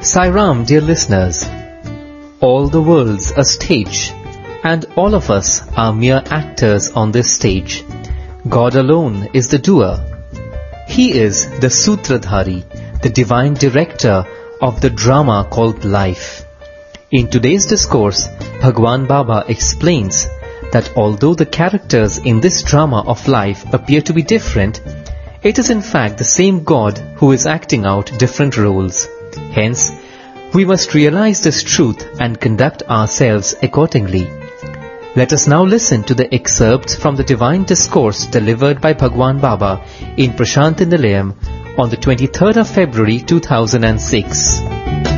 Sai Ram, dear listeners. All the world's a stage, and all of us are mere actors on this stage. God alone is the doer. He is the Sutradhari, the divine director of the drama called life. In today's discourse, Bhagwan Baba explains that although the characters in this drama of life appear to be different, it is in fact the same God who is acting out different roles. Hence, we must realize this truth and conduct ourselves accordingly. Let us now listen to the excerpts from the divine discourse delivered by Bhagwan Baba in Prashanti Nilayam on the 23rd of February 2006.